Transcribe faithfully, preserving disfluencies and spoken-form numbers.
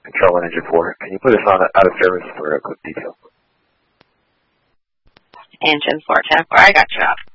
control on engine four. Can you put us on out of service for a quick detail? Engine four, ten four, I got you.